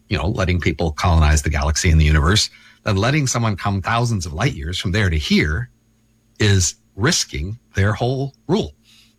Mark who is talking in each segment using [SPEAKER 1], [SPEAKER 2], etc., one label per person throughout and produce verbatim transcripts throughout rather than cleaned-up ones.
[SPEAKER 1] you know, letting people colonize the galaxy and the universe, then letting someone come thousands of light years from there to here is risking their whole rule.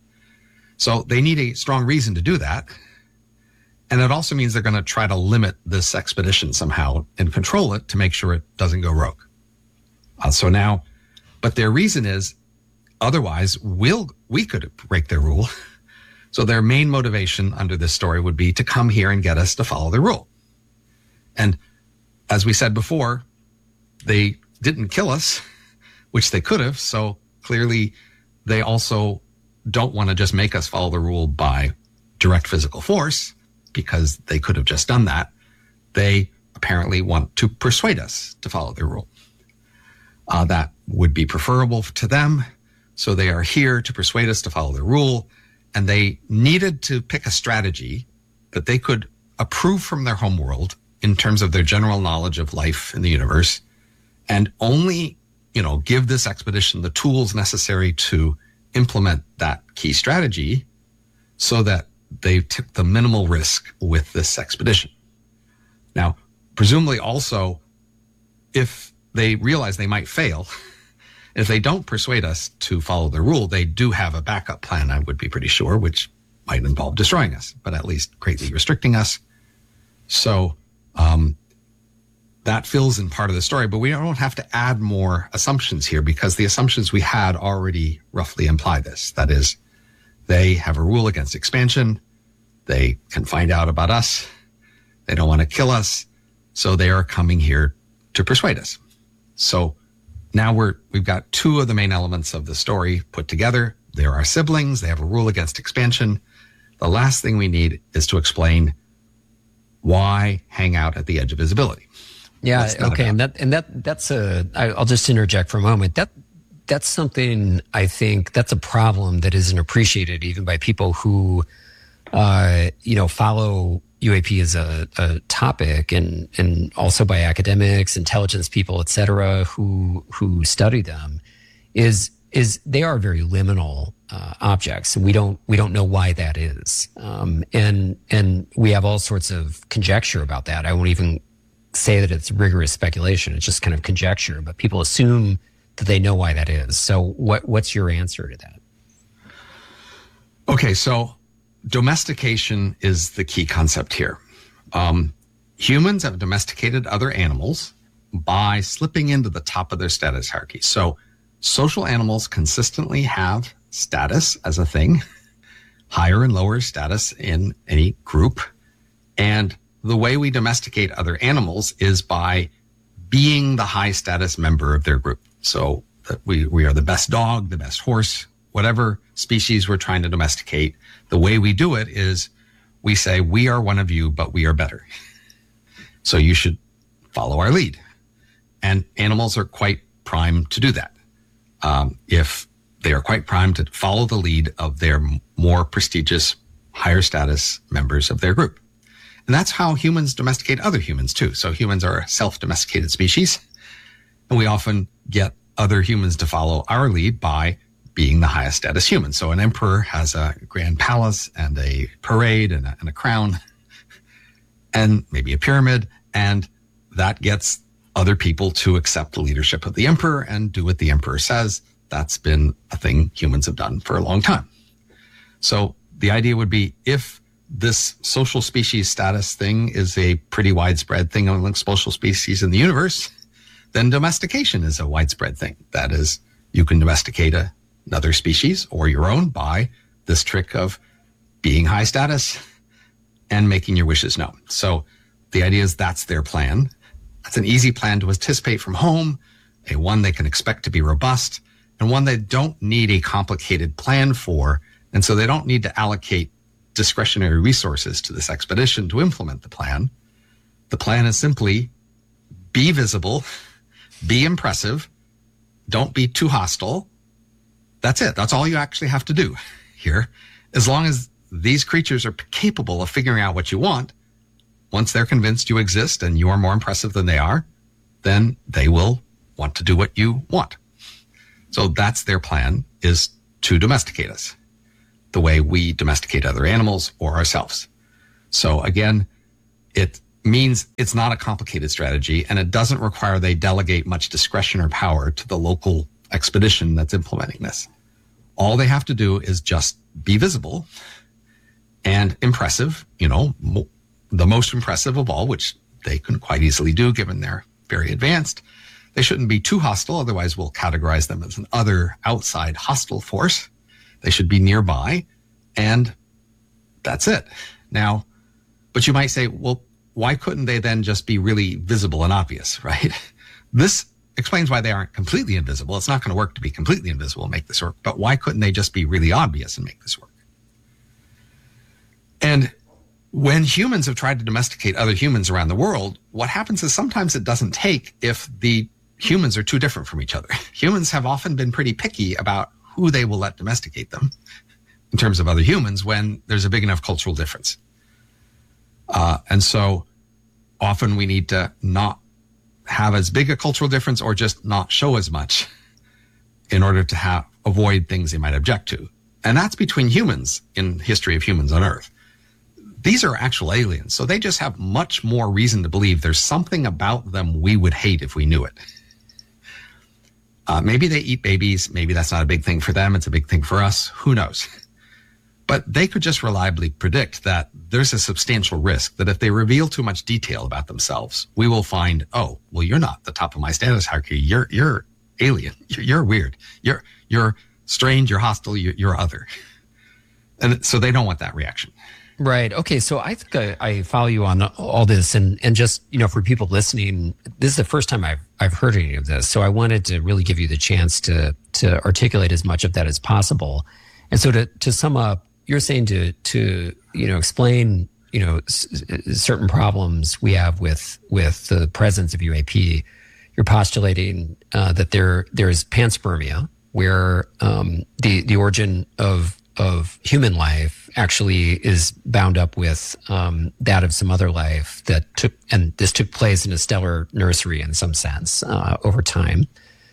[SPEAKER 1] So they need a strong reason to do that. And it also means they're going to try to limit this expedition somehow and control it to make sure it doesn't go rogue. Uh, so now, but their reason is otherwise we'll, we could break their rule. So their main motivation under this story would be to come here and get us to follow their rule. And as we said before, they didn't kill us, which they could have. So clearly they also don't want to just make us follow the rule by direct physical force, because they could have just done that. They apparently want to persuade us to follow their rule. Uh, that would be preferable to them. So they are here to persuade us to follow their rule. And they needed to pick a strategy that they could approve from their homeworld in terms of their general knowledge of life in the universe, and only, you know, give this expedition the tools necessary to implement that key strategy so that they took the minimal risk with this expedition. Now, presumably also, if they realize they might fail, if they don't persuade us to follow the rule, they do have a backup plan, I would be pretty sure, which might involve destroying us, but at least greatly restricting us. So um, that fills in part of the story, but we don't have to add more assumptions here, because the assumptions we had already roughly imply this. That is, they have a rule against expansion. They can find out about us. They don't want to kill us. So they are coming here to persuade us. So now we're, we've got two of the main elements of the story put together. They're our siblings. They have a rule against expansion. The last thing we need is to explain why hang out at the edge of visibility.
[SPEAKER 2] Yeah. Okay. And that, and that, that's a, I, I'll just interject for a moment. That, that's something I think that's a problem that isn't appreciated even by people who, uh, you know, follow U A P as a, a topic, and, and also by academics, intelligence people, et cetera, who, who study them, is, is they are very liminal, uh, objects. We don't, we don't know why that is. Um, and, and we have all sorts of conjecture about that. I won't even say that it's rigorous speculation. It's just kind of conjecture, but people assume that they know why that is. So what, what's your answer to that?
[SPEAKER 1] Okay. So domestication is the key concept here. Um, humans have domesticated other animals by slipping into the top of their status hierarchy. So social animals consistently have status as a thing, higher and lower status in any group. And the way we domesticate other animals is by being the high status member of their group. So we, we are the best dog, the best horse, whatever species we're trying to domesticate. The way we do it is we say, we are one of you, but we are better. So you should follow our lead. And animals are quite primed to do that. Um, if they are quite primed to follow the lead of their more prestigious, higher status members of their group. And that's how humans domesticate other humans too. So humans are a self-domesticated species, and we often get other humans to follow our lead by being the highest status human. So an emperor has a grand palace and a parade and a, and a crown and maybe a pyramid, and that gets other people to accept the leadership of the emperor and do what the emperor says. That's been a thing humans have done for a long time. So the idea would be, if this social species status thing is a pretty widespread thing amongst social species in the universe, then domestication is a widespread thing. That is, you can domesticate a, another species or your own by this trick of being high status and making your wishes known. So the idea is that's their plan. That's an easy plan to anticipate from home, a one they can expect to be robust, and one they don't need a complicated plan for. And so they don't need to allocate discretionary resources to this expedition to implement the plan. The plan is simply be visible, be impressive, don't be too hostile. That's it. That's all you actually have to do here. As long as these creatures are capable of figuring out what you want, once they're convinced you exist and you are more impressive than they are, then they will want to do what you want. So that's their plan, is to domesticate us the way we domesticate other animals or ourselves. So again, it means it's not a complicated strategy, and it doesn't require they delegate much discretion or power to the local expedition that's implementing this. All they have to do is just be visible and impressive, you know, mo- the most impressive of all, which they can quite easily do given they're very advanced. They shouldn't be too hostile, otherwise we'll categorize them as an other outside hostile force. They should be nearby, and that's it. Now, but you might say, well, why couldn't they then just be really visible and obvious, right? This explains why they aren't completely invisible. It's not going to work to be completely invisible and make this work, but why couldn't they just be really obvious and make this work? And when humans have tried to domesticate other humans around the world, what happens is sometimes it doesn't take if the humans are too different from each other. Humans have often been pretty picky about who they will let domesticate them in terms of other humans when there's a big enough cultural difference. Uh, and so often we need to not have as big a cultural difference or just not show as much in order to have avoid things they might object to. And that's between humans in the history of humans on Earth. These are actual aliens, so they just have much more reason to believe there's something about them we would hate if we knew it. Uh, maybe they eat babies. Maybe that's not a big thing for them. It's a big thing for us. Who knows? But they could just reliably predict that there's a substantial risk that if they reveal too much detail about themselves, we will find, oh, well, you're not the top of my status hierarchy. You're you're alien. You're, you're weird. You're you're strange. You're hostile. You're, you're other. And so they don't want that reaction.
[SPEAKER 2] Right. Okay. So I think I, I follow you on all this, and, and just, you know, for people listening, this is the first time I've I've heard any of this. So I wanted to really give you the chance to to articulate as much of that as possible. And so to to sum up, you're saying to to you know explain you know s- certain problems we have with with the presence of U A P. You're postulating uh, that there there is panspermia, where um, the the origin of of human life actually is bound up with um, that of some other life that took, and this took place in a stellar nursery in some sense uh, over time.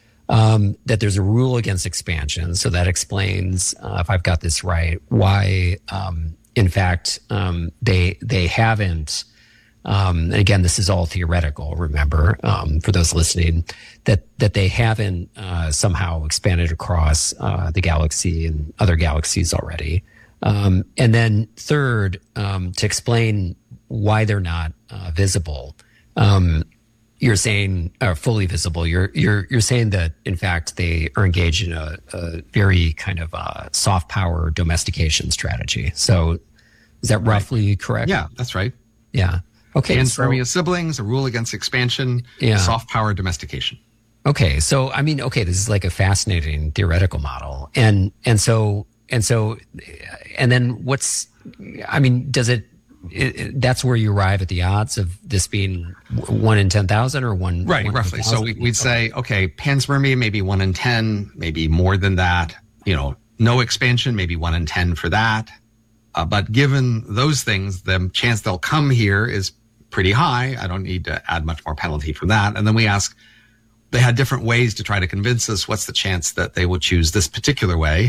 [SPEAKER 2] Um, that there's a rule against expansion, so that explains, uh, if I've got this right, why, um, in fact, um, they they haven't. Um, and again, this is all theoretical. Remember, um, for those listening, that that they haven't uh, somehow expanded across uh, the galaxy and other galaxies already. Um, and then third, um, to explain why they're not uh, visible, um, you're saying uh, fully visible. You're you're you're saying that in fact they are engaged in a, a very kind of uh, soft power domestication strategy. So is that roughly right. correct?
[SPEAKER 1] Yeah, that's right.
[SPEAKER 2] Yeah. Okay.
[SPEAKER 1] Panspermia so, siblings, a rule against expansion, yeah. soft power domestication.
[SPEAKER 2] Okay. So, I mean, okay, this is like a fascinating theoretical model. And, and so, and so, and then what's, I mean, does it, it, it that's where you arrive at the odds of this being one in ten thousand or one?
[SPEAKER 1] Right,
[SPEAKER 2] one
[SPEAKER 1] roughly. So we, we'd say, okay, panspermia, maybe one in ten, maybe more than that, you know, no expansion, maybe one in ten for that. Uh, but given those things, the chance they'll come here is pretty high. I don't need to add much more penalty for that. And then we ask, they had different ways to try to convince us. What's the chance that they would choose this particular way?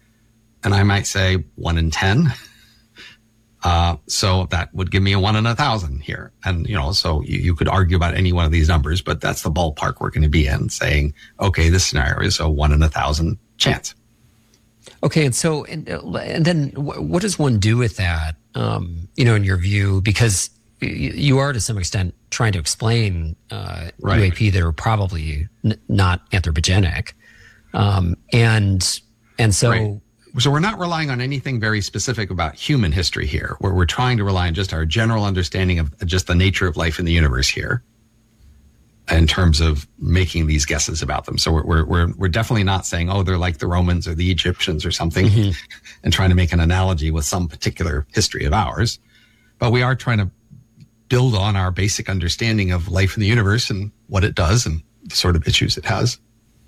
[SPEAKER 1] And I might say one in ten. Uh, so that would give me a one in a thousand here. And, you know, so you, you could argue about any one of these numbers, but that's the ballpark we're going to be in, saying, okay, this scenario is a one in a thousand chance.
[SPEAKER 2] Okay. And so, and, and then what does one do with that, um, you know, in your view? Because you are to some extent trying to explain uh, right. U A P that are probably n- not anthropogenic, um, and and so
[SPEAKER 1] right. so we're not relying on anything very specific about human history here. Where we're trying to rely on just our general understanding of just the nature of life in the universe here, in terms of making these guesses about them. So we're we're we're, we're definitely not saying, oh, they're like the Romans or the Egyptians or something, mm-hmm. and trying to make an analogy with some particular history of ours. But we are trying to build on our basic understanding of life in the universe and what it does and the sort of issues it has.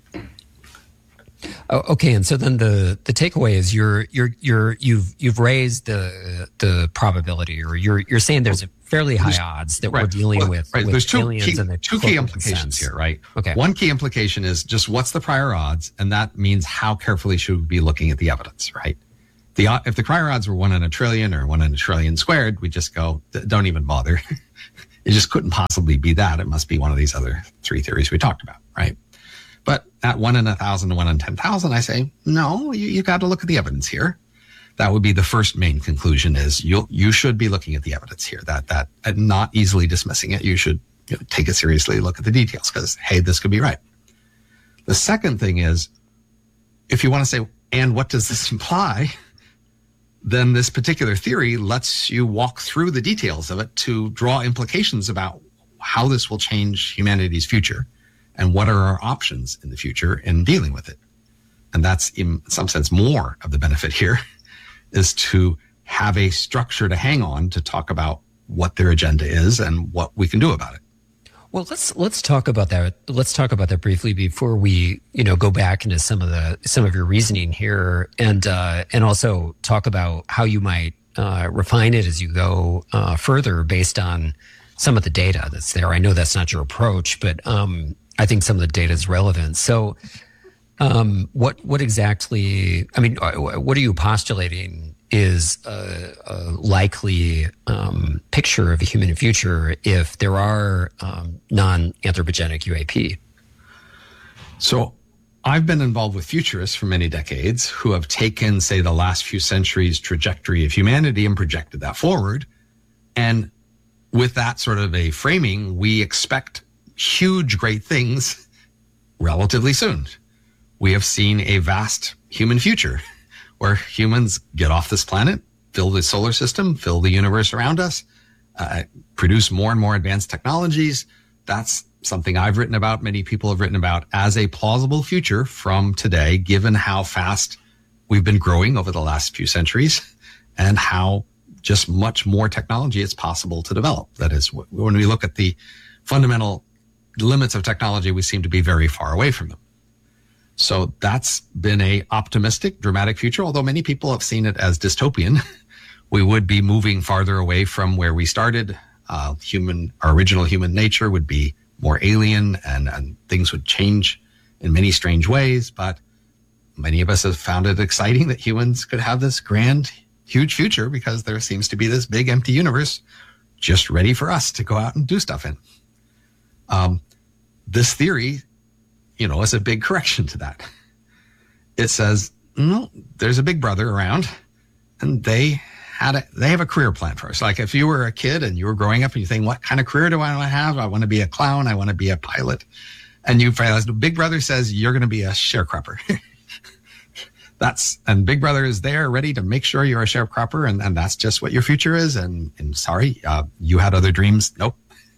[SPEAKER 2] Oh, okay, and so then the, the takeaway is you're you're you're you've you've raised the the probability, or you're you're saying there's a fairly high there's, odds that right. we're dealing
[SPEAKER 1] well,
[SPEAKER 2] with,
[SPEAKER 1] right.
[SPEAKER 2] with
[SPEAKER 1] there's two
[SPEAKER 2] aliens
[SPEAKER 1] key,
[SPEAKER 2] and the
[SPEAKER 1] two key implications here, right?
[SPEAKER 2] Okay.
[SPEAKER 1] One key implication is just what's the prior odds, and that means how carefully should we be looking at the evidence, right? The if the prior odds were one in a trillion or one in a trillion squared, we just go, don't even bother. It just couldn't possibly be that. It must be one of these other three theories we talked about, right? But at one in a thousand to one in ten thousand, I say, no, you, you got to look at the evidence here. That would be the first main conclusion is you you should be looking at the evidence here, that, that and not easily dismissing it. You should you know, take it seriously, look at the details because, hey, this could be right. The second thing is, if you want to say, and what does this imply? Then this particular theory lets you walk through the details of it to draw implications about how this will change humanity's future and what are our options in the future in dealing with it. And that's in some sense more of the benefit here is to have a structure to hang on to talk about what their agenda is and what we can do about it.
[SPEAKER 2] Well, let's let's talk about that. Let's talk about that briefly before we, you know, go back into some of the some of your reasoning here, and uh, and also talk about how you might uh, refine it as you go uh, further based on some of the data that's there. I know that's not your approach, but um, I think some of the data is relevant. So. Um, what what exactly? I mean, what are you postulating is a, a likely um, picture of a human future if there are um, non-anthropogenic U A P?
[SPEAKER 1] So, I've been involved with futurists for many decades who have taken, say, the last few centuries' trajectory of humanity and projected that forward, and with that sort of a framing, we expect huge, great things relatively soon. We have seen a vast human future where humans get off this planet, fill the solar system, fill the universe around us, uh, produce more and more advanced technologies. That's something I've written about, many people have written about as a plausible future from today, given how fast we've been growing over the last few centuries and how just much more technology it's possible to develop. That is, when we look at the fundamental limits of technology, we seem to be very far away from them. So that's been a optimistic, dramatic future, although many people have seen it as dystopian. We would be moving farther away from where we started. Uh, human, our original human nature would be more alien and, and things would change in many strange ways. But many of us have found it exciting that humans could have this grand, huge future because there seems to be this big empty universe just ready for us to go out and do stuff in. Um, this theory, you know, is a big correction to that. It says, no, there's a big brother around and they had a, they have a career plan for us. Like if you were a kid and you were growing up and you think, what kind of career do I want to have? I want to be a clown. I want to be a pilot. And you realize the big brother says you're going to be a sharecropper. That's, and big brother is there ready to make sure you're a sharecropper. And, and that's just what your future is. And, and sorry, uh, you had other dreams. Nope.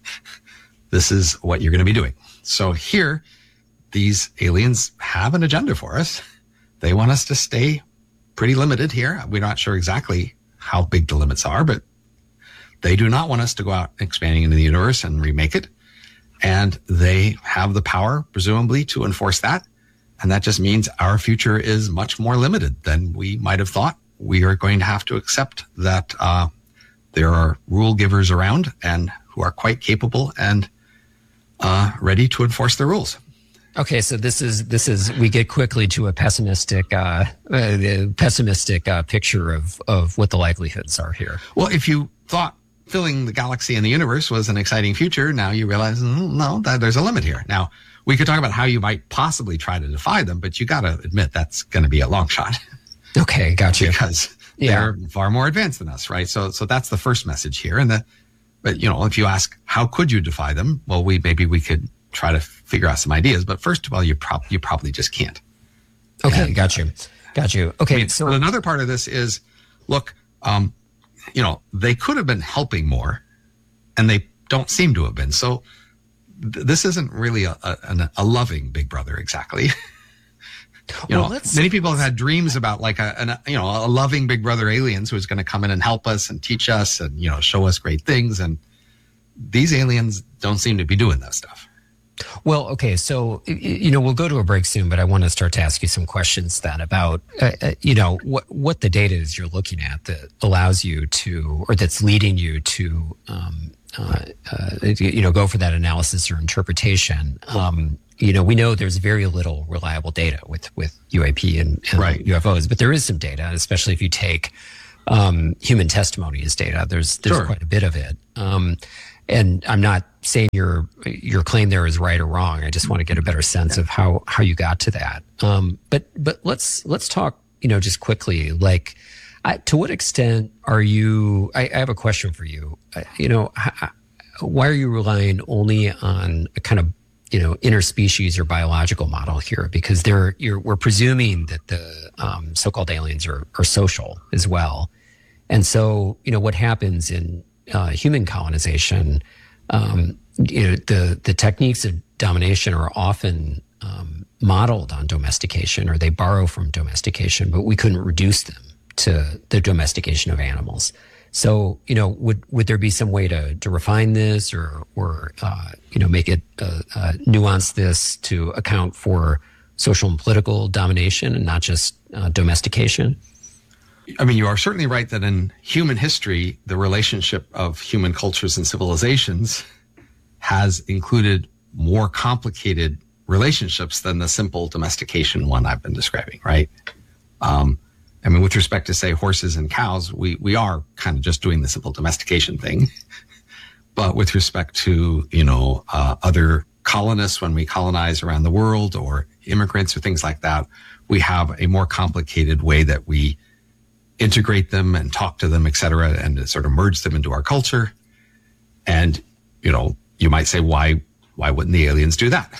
[SPEAKER 1] This is what you're going to be doing. So here, these aliens have an agenda for us. They want us to stay pretty limited here. We're not sure exactly how big the limits are, but they do not want us to go out expanding into the universe and remake it. And they have the power, presumably, to enforce that. And that just means our future is much more limited than we might have thought. We are going to have to accept that uh, there are rule givers around and who are quite capable and uh, ready to enforce the rules.
[SPEAKER 2] Okay, so this is this is we get quickly to a pessimistic uh, uh, pessimistic uh, picture of of what the likelihoods are here.
[SPEAKER 1] Well, if you thought filling the galaxy and the universe was an exciting future, now you realize mm, no, that there's a limit here. Now we could talk about how you might possibly try to defy them, but you got to admit that's going to be a long shot.
[SPEAKER 2] Okay, gotcha.
[SPEAKER 1] Because yeah. they're far more advanced than us, right? So so that's the first message here. And the but you know if you ask how could you defy them, well, we maybe we could try to figure out some ideas, but first of all, you, prob- you probably just can't.
[SPEAKER 2] Okay, and, got you. Got you. Okay.
[SPEAKER 1] I mean, so another part of this is, look, um, you know, they could have been helping more and they don't seem to have been. So th- this isn't really a, a, a loving big brother exactly. You well, know, many people have had dreams about like a, an, you know, a loving big brother aliens who's going to come in and help us and teach us and, you know, show us great things. And these aliens don't seem to be doing that stuff.
[SPEAKER 2] Well, okay, so, you know, we'll go to a break soon, but I want to start to ask you some questions then about, uh, uh, you know, what, what the data is you're looking at that allows you to, or that's leading you to, um, uh, uh, you know, go for that analysis or interpretation. Um, you know, we know there's very little reliable data with, with U A P and, and
[SPEAKER 1] right.
[SPEAKER 2] U F Os, but there is some data, especially if you take um, human testimony as data. There's, there's
[SPEAKER 1] sure.
[SPEAKER 2] quite a bit of it. Um and I'm not saying your your claim there is right or wrong. I just want to get a better sense of how how you got to that. Um, but but let's let's talk, you know, just quickly, like, I, to what extent are you? I, I have a question for you. Uh, you know, how, why are you relying only on a kind of, you know, interspecies or biological model here? Because they're you're we're presuming that the um, so-called aliens are are social as well, and so, you know, what happens in uh, human colonization? Um, you know, the the techniques of domination are often um, modeled on domestication, or they borrow from domestication, but we couldn't reduce them to the domestication of animals. So, you know, would would there be some way to, to refine this, or or uh, you know, make it uh, uh, nuance this to account for social and political domination and not just uh, domestication?
[SPEAKER 1] I mean, you are certainly right that in human history, the relationship of human cultures and civilizations has included more complicated relationships than the simple domestication one I've been describing, right? Um, I mean, with respect to, say, horses and cows, we, we are kind of just doing the simple domestication thing. But with respect to, you know, uh, other colonists, when we colonize around the world, or immigrants or things like that, we have a more complicated way that we integrate them and talk to them, et cetera, and sort of merge them into our culture. And, you know, you might say, why, why wouldn't the aliens do that?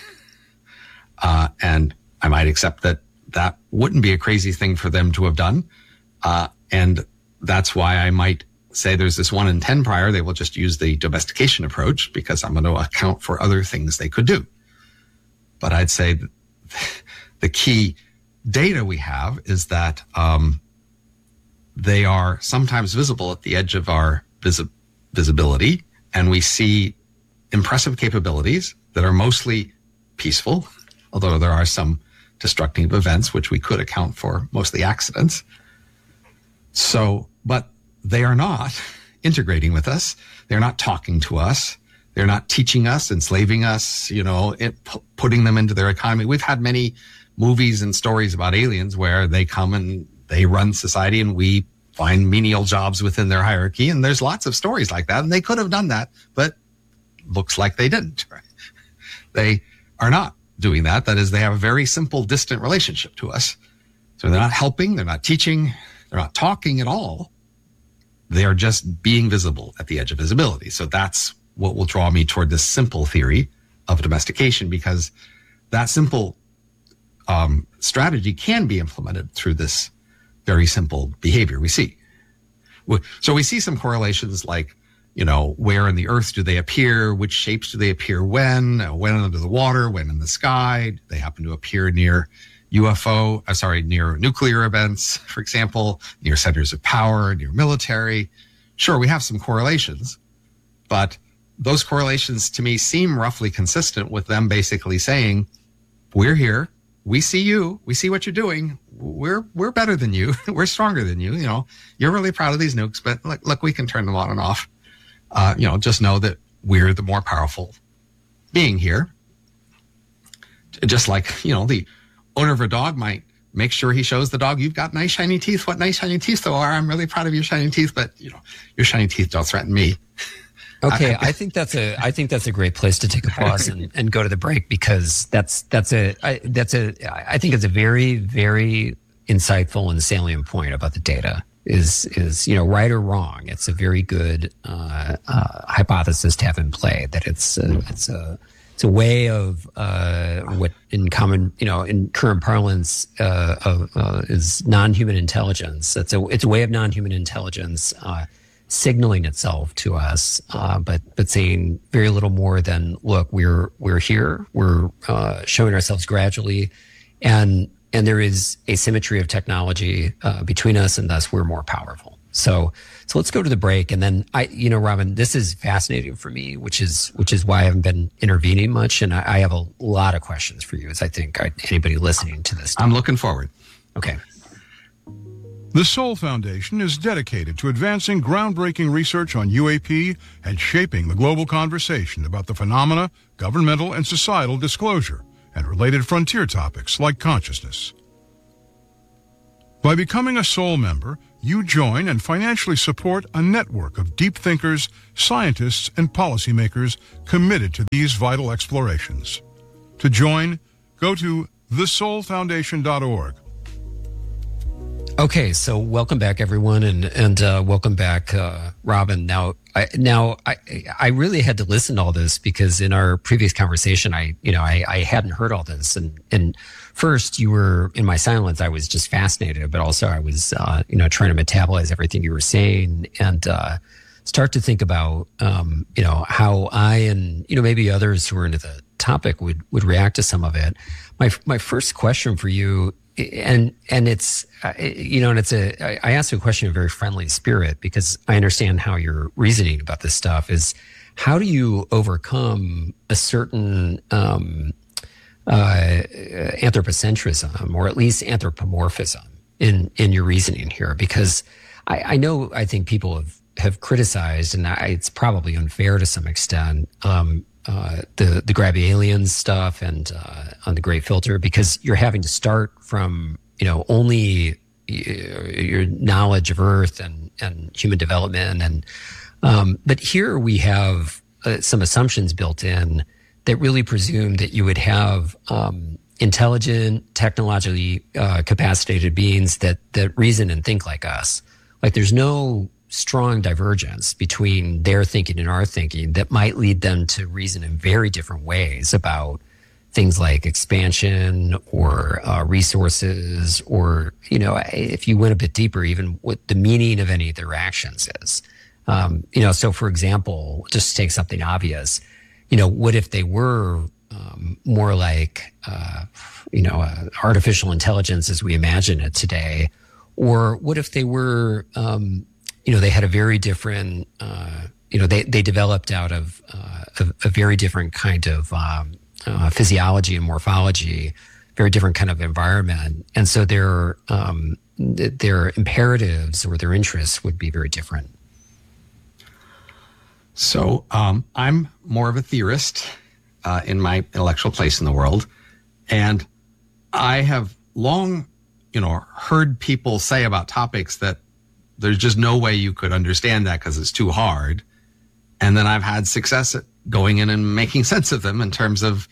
[SPEAKER 1] Uh, and I might accept that that wouldn't be a crazy thing for them to have done. Uh, and that's why I might say there's this one in ten prior, they will just use the domestication approach because I'm going to account for other things they could do. But I'd say that the key data we have is that, um, they are sometimes visible at the edge of our visi- visibility, and we see impressive capabilities that are mostly peaceful, although there are some destructive events which we could account for, mostly accidents. So, but they are not integrating with us. They're not talking to us. They're not teaching us, enslaving us, you know, it, p- putting them into their economy. We've had many movies and stories about aliens where they come and they run society and we find menial jobs within their hierarchy. And there's lots of stories like that. And they could have done that, but looks like they didn't. Right? They are not doing that. That is, they have a very simple, distant relationship to us. So they're not helping. They're not teaching. They're not talking at all. They are just being visible at the edge of visibility. So that's what will draw me toward this simple theory of domestication, because that simple um, strategy can be implemented through this very simple behavior we see. So we see some correlations, like, you know, where in the earth do they appear? Which shapes do they appear when? When under the water? When in the sky? They happen to appear near U F O, uh, sorry, near nuclear events, for example, near centers of power, near military. Sure, we have some correlations, but those correlations to me seem roughly consistent with them basically saying, we're here. We see you. We see what you're doing. We're we're better than you. We're stronger than you. You know, you're really proud of these nukes, but look, look, we can turn them on and off. Uh, you know, just know that we're the more powerful being here. Just like, you know, the owner of a dog might make sure he shows the dog, you've got nice shiny teeth. What nice shiny teeth though are. I'm really proud of your shiny teeth, but you know, your shiny teeth don't threaten me.
[SPEAKER 2] Okay, I think that's a I think that's a great place to take a pause and, and go to the break, because that's that's a I, that's a I think it's a very very insightful and salient point about the data. Is is you know, right or wrong? It's a very good uh, uh, hypothesis to have in play, that it's a, it's a it's a way of uh, what in common, you know, in current parlance uh, of, uh, is non-human intelligence. It's a it's a way of non-human intelligence Uh, signaling itself to us, uh, but but saying very little more than, look, we're we're here, we're uh, showing ourselves gradually, and and there is asymmetry of technology uh, between us, and thus we're more powerful. So so let's go to the break, and then I, you know, Robin, this is fascinating for me, which is which is why I haven't been intervening much, and I, I have a lot of questions for you, as I think I, anybody listening to this.
[SPEAKER 1] I'm looking forward.
[SPEAKER 2] Okay.
[SPEAKER 3] The Soul Foundation is dedicated to advancing groundbreaking research on U A P and shaping the global conversation about the phenomena, governmental and societal disclosure, and related frontier topics like consciousness. By becoming a Soul member, you join and financially support a network of deep thinkers, scientists, and policymakers committed to these vital explorations. To join, go to the soul foundation dot org.
[SPEAKER 2] Okay, so welcome back, everyone, and and uh, welcome back, uh, Robin. Now, I, now I I really had to listen to all this because in our previous conversation, I you know I, I hadn't heard all this, and and first you were in my silence. I was just fascinated, but also I was uh, you know trying to metabolize everything you were saying and uh, start to think about um, you know how I and you know maybe others who are into the topic would would react to some of it. My my first question for you. And and it's uh, you know and it's a I, I asked you a question in a very friendly spirit because I understand how you're reasoning about this stuff. Is how do you overcome a certain um, uh, anthropocentrism or at least anthropomorphism in in your reasoning here? Because I, I know I think people have have criticized, and I, it's probably unfair to some extent. Um, Uh, the the grabby aliens stuff and uh, on the Great Filter, because you're having to start from you know only your knowledge of Earth and and human development, and um, but here we have uh, some assumptions built in that really presume that you would have um, intelligent, technologically uh, capacitated beings that that reason and think like us. Like there's no strong divergence between their thinking and our thinking that might lead them to reason in very different ways about things like expansion or uh, resources, or, you know, if you went a bit deeper, even what the meaning of any of their actions is. Um, you know, so for example, just to take something obvious, you know, what if they were um, more like, uh, you know, uh, artificial intelligence as we imagine it today? Or what if they were, um, you know, they had a very different, uh, you know, they, they developed out of uh, a, a very different kind of um, uh, physiology and morphology, very different kind of environment. And so their, um, their imperatives or their interests would be very different.
[SPEAKER 1] So um, I'm more of a theorist uh, in my intellectual place in the world. And I have long, you know, heard people say about topics that there's just no way you could understand that because it's too hard. And then I've had success at going in and making sense of them in terms of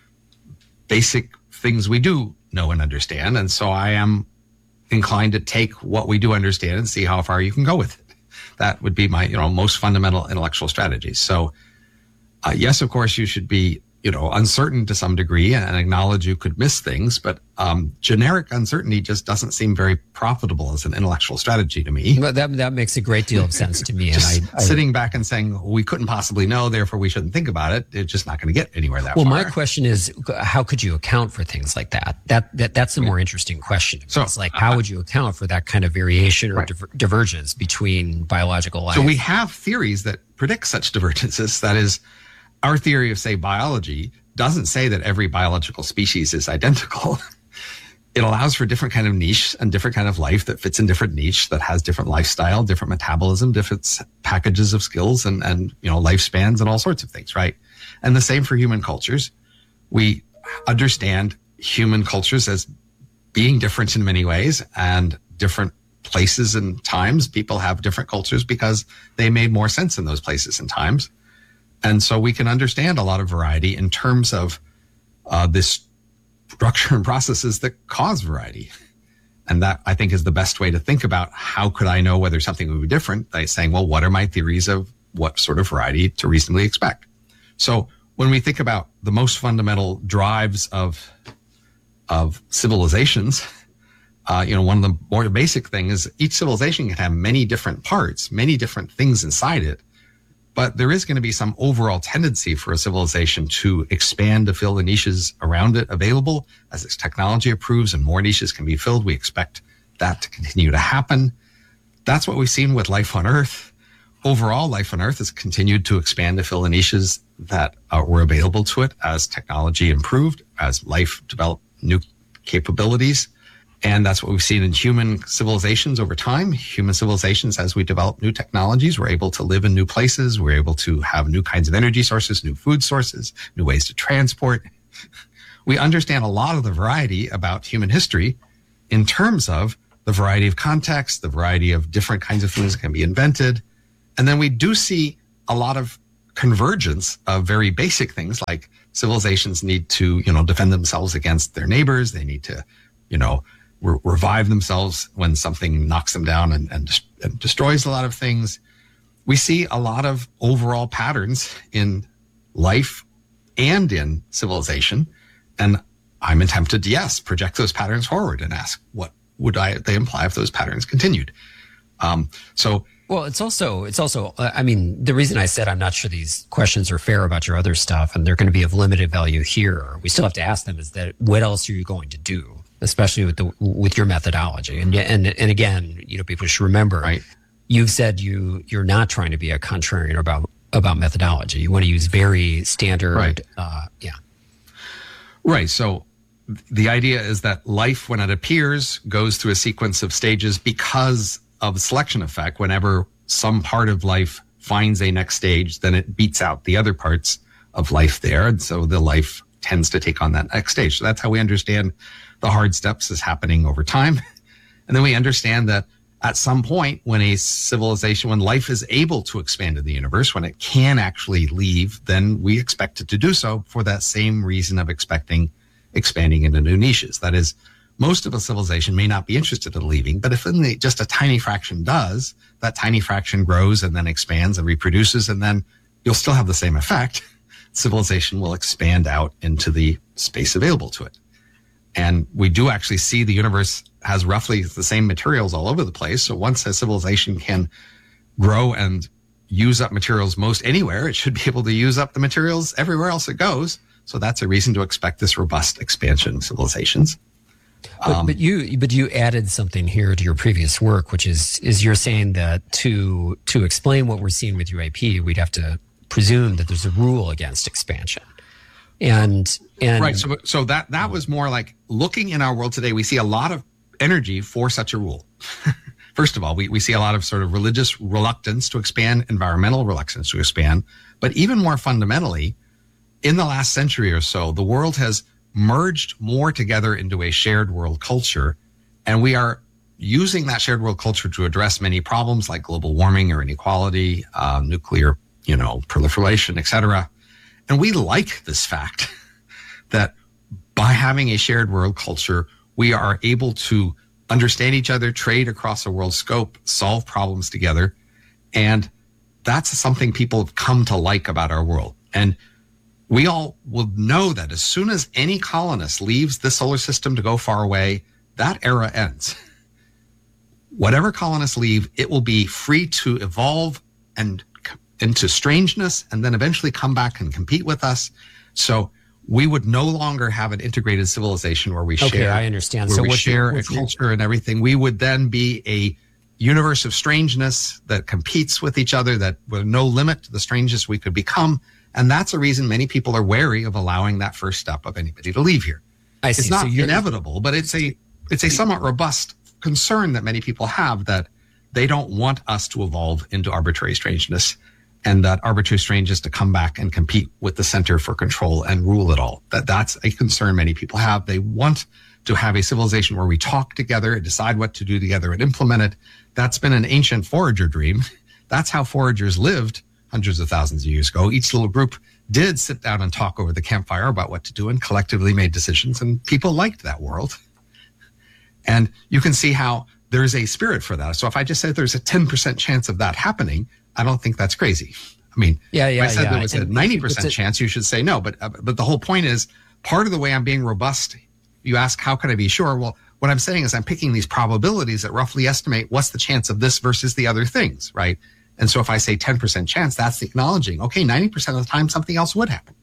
[SPEAKER 1] basic things we do know and understand. And so I am inclined to take what we do understand and see how far you can go with it. That would be my, you know, most fundamental intellectual strategy. So uh, yes, of course, you should be, you know, uncertain to some degree and acknowledge you could miss things, but um, generic uncertainty just doesn't seem very profitable as an intellectual strategy to me.
[SPEAKER 2] But that that makes a great deal of sense to me.
[SPEAKER 1] Just
[SPEAKER 2] and I, I,
[SPEAKER 1] sitting back and saying we couldn't possibly know, therefore we shouldn't think about it. It's just not going to get anywhere that
[SPEAKER 2] well,
[SPEAKER 1] far.
[SPEAKER 2] Well, my question is, how could you account for things like that? That that that's a more interesting question.
[SPEAKER 1] So
[SPEAKER 2] it's like, how uh, would you account for that kind of variation or
[SPEAKER 1] right.
[SPEAKER 2] diver- divergence between biological life?
[SPEAKER 1] So we have theories that predict such divergences. That is, our theory of, say, biology doesn't say that every biological species is identical. It allows for different kind of niche and different kind of life that fits in different niche, that has different lifestyle, different metabolism, different packages of skills and, and, you know, lifespans and all sorts of things, right? And the same for human cultures. We understand human cultures as being different in many ways, and different places and times. People have different cultures because they made more sense in those places and times. And so we can understand a lot of variety in terms of uh, this structure and processes that cause variety. And that, I think, is the best way to think about how could I know whether something would be different by saying, well, what are my theories of what sort of variety to reasonably expect? So when we think about the most fundamental drives of, of civilizations, uh, you know, one of the more basic things is each civilization can have many different parts, many different things inside it. But there is going to be some overall tendency for a civilization to expand to fill the niches around it available. As its technology improves and more niches can be filled, we expect that to continue to happen. That's what we've seen with life on Earth. Overall, life on Earth has continued to expand to fill the niches that uh, were available to it as technology improved, as life developed new capabilities. And that's what we've seen in human civilizations over time. Human civilizations, as we develop new technologies, we're able to live in new places. We're able to have new kinds of energy sources, new food sources, new ways to transport. We understand a lot of the variety about human history in terms of the variety of contexts, the variety of different kinds of things that can be invented. And then we do see a lot of convergence of very basic things, like civilizations need to, you know, defend themselves against their neighbors. They need to, you know, re- revive themselves when something knocks them down and, and, and destroys a lot of things. We see a lot of overall patterns in life and in civilization. And I'm tempted to, yes, project those patterns forward and ask, what would I, they imply if those patterns continued? Um, so,
[SPEAKER 2] well, it's also, it's also, uh, I mean, the reason I said I'm not sure these questions are fair about your other stuff and they're going to be of limited value here, we still have to ask them, is that what else are you going to do, especially with the, with your methodology? And, and, and again, you know, people should remember,
[SPEAKER 1] right.
[SPEAKER 2] You've said you, you're not trying to be a contrarian about, about methodology. You want to use very standard,
[SPEAKER 1] right.
[SPEAKER 2] uh, yeah.
[SPEAKER 1] Right. So the idea is that life, when it appears, goes through a sequence of stages because of selection effect. Whenever some part of life finds a next stage, then it beats out the other parts of life there. And so the life tends to take on that next stage. So that's how we understand the hard steps is happening over time. And then we understand that at some point when a civilization, when life is able to expand in the universe, when it can actually leave, then we expect it to do so for that same reason of expecting expanding into new niches. That is, most of a civilization may not be interested in leaving, but if only just a tiny fraction does, that tiny fraction grows and then expands and reproduces, and then you'll still have the same effect. Civilization will expand out into the space available to it. And we do actually see the universe has roughly the same materials all over the place. So once a civilization can grow and use up materials most anywhere, it should be able to use up the materials everywhere else it goes. So that's a reason to expect this robust expansion of civilizations.
[SPEAKER 2] But, um, but you, but you added something here to your previous work, which is is you're saying that to to explain what we're seeing with U A P, we'd have to presume that there's a rule against expansion. And and
[SPEAKER 1] right, so so that that was more like looking in our world today. We see a lot of energy for such a rule. First of all, we we see a lot of sort of religious reluctance to expand, environmental reluctance to expand, but even more fundamentally, in the last century or so, the world has merged more together into a shared world culture, and we are using that shared world culture to address many problems like global warming or inequality, uh, nuclear, you know, proliferation, et cetera. And we like this fact that by having a shared world culture, we are able to understand each other, trade across a world scope, solve problems together. And that's something people have come to like about our world. And we all will know that as soon as any colonist leaves the solar system to go far away, that era ends. Whatever colonists leave, it will be free to evolve and into strangeness and then eventually come back and compete with us. So we would no longer have an integrated civilization where we
[SPEAKER 2] okay,
[SPEAKER 1] share,
[SPEAKER 2] I understand.
[SPEAKER 1] where
[SPEAKER 2] so
[SPEAKER 1] we
[SPEAKER 2] what
[SPEAKER 1] share
[SPEAKER 2] you,
[SPEAKER 1] a culture and everything. We would then be a universe of strangeness that competes with each other, that with no limit to the strangeness we could become. And that's a reason many people are wary of allowing that first step of anybody to leave here.
[SPEAKER 2] I see.
[SPEAKER 1] It's not
[SPEAKER 2] so
[SPEAKER 1] inevitable, but it's a it's a somewhat robust concern that many people have, that they don't want us to evolve into arbitrary strangeness, and that arbitrary strangeness to come back and compete with the center for control and rule it all. That that's a concern many people have. They want to have a civilization where we talk together, decide what to do together, and implement it. That's been an ancient forager dream. That's how foragers lived hundreds of thousands of years ago. Each little group did sit down and talk over the campfire about what to do and collectively made decisions, and people liked that world. And you can see how there's a spirit for that. So if I just said there's a ten percent chance of that happening, I don't think that's crazy. I mean,
[SPEAKER 2] yeah, yeah,
[SPEAKER 1] if I said
[SPEAKER 2] yeah.
[SPEAKER 1] there was
[SPEAKER 2] and
[SPEAKER 1] a ninety percent chance, you should say no. But uh, but the whole point is, part of the way I'm being robust, you ask, how can I be sure? Well, what I'm saying is I'm picking these probabilities that roughly estimate what's the chance of this versus the other things, right? And so if I say ten percent chance, that's acknowledging, okay, ninety percent of the time something else would happen.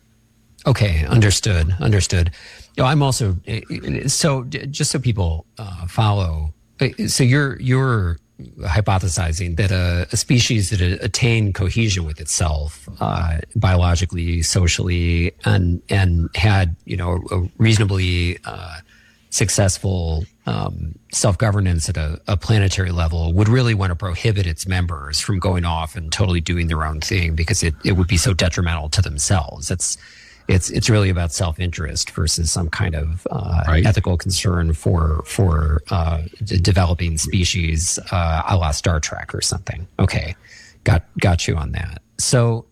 [SPEAKER 2] Okay, understood, understood. You know, I'm also, so just so people uh, follow, so you're you're hypothesizing that a, a species that attained cohesion with itself, uh, biologically, socially, and and had, you know, a reasonably uh, successful um, self-governance at a, a planetary level, would really want to prohibit its members from going off and totally doing their own thing, because it, it would be so detrimental to themselves. That's it's it's really about self-interest versus some kind of uh,
[SPEAKER 1] right.
[SPEAKER 2] ethical concern for for uh, d- developing species, uh, a la Star Trek or something. Okay, got got you on that. So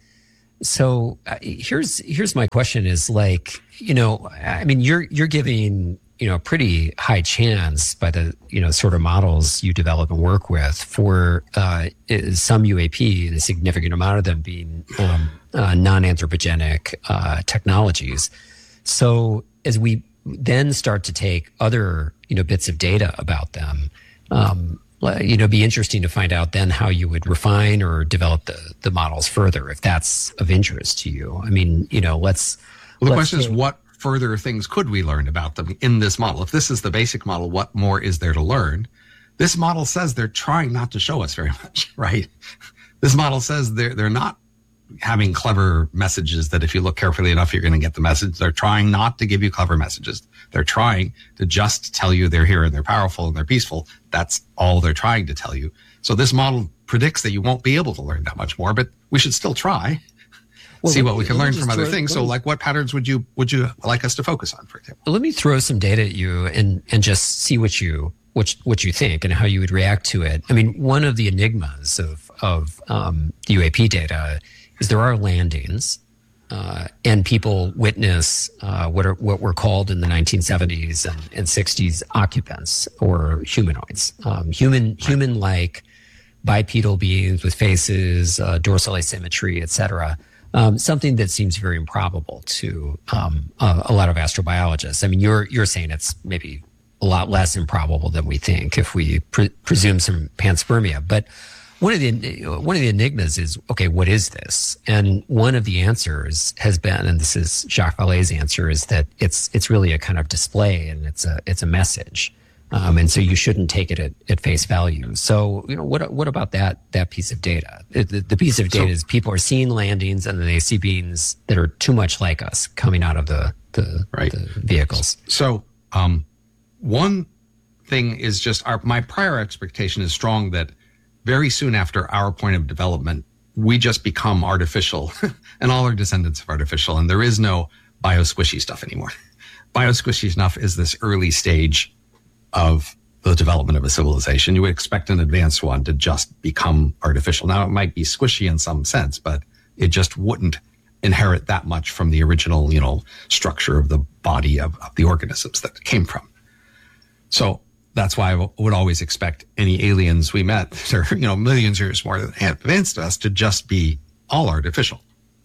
[SPEAKER 2] so uh, here's here's my question: is like, you know, I mean, you're you're giving, you know, a pretty high chance by the, you know, sort of models you develop and work with for uh, some U A P, a significant amount of them being um, uh, non-anthropogenic uh, technologies. So as we then start to take other, you know, bits of data about them, um, you know, it'd be interesting to find out then how you would refine or develop the, the models further, if that's of interest to you. I mean, you know, let's...
[SPEAKER 1] Well, the
[SPEAKER 2] let's
[SPEAKER 1] question is, what further things could we learn about them in this model? If this is the basic model, what more is there to learn? This model says they're trying not to show us very much, right? This model says they're they're not having clever messages that if you look carefully enough, you're going to get the message. They're trying not to give you clever messages. They're trying to just tell you they're here and they're powerful and they're peaceful. That's all they're trying to tell you. So this model predicts that you won't be able to learn that much more, but we should still try. Well, see what we can learn from other throw, things. So, like, what patterns would you would you like us to focus on, for example?
[SPEAKER 2] Let me throw some data at you and and just see what you what what you think and how you would react to it. I mean, one of the enigmas of of um, U A P data is there are landings, uh, and people witness uh, what are what were called in the nineteen seventies and, and sixties occupants or humanoids, um, human human like bipedal beings with faces, uh, dorsal asymmetry, et cetera. Um, something that seems very improbable to um, a, a lot of astrobiologists. I mean, you're you're saying it's maybe a lot less improbable than we think if we pre- presume some panspermia. But one of the one of the enigmas is, okay, what is this? And one of the answers has been, and this is Jacques Vallée's answer, is that it's it's really a kind of display and it's a it's a message. Um, and so you shouldn't take it at, at face value. So, you know, what what about that that piece of data? The, the piece of data so, is people are seeing landings and then they see beings that are too much like us coming out of the the,
[SPEAKER 1] right.
[SPEAKER 2] the vehicles.
[SPEAKER 1] So, um, one thing is just our my prior expectation is strong that very soon after our point of development, we just become artificial, and all our descendants are artificial, and there is no bio-squishy stuff anymore. Bio-squishy stuff is this early stage of the development of a civilization. You would expect an advanced one to just become artificial. Now, it might be squishy in some sense, but it just wouldn't inherit that much from the original, you know, structure of the body of, of the organisms that it came from. So that's why I would always expect any aliens we met that are, you know, millions of years more advanced to us to just be all artificial.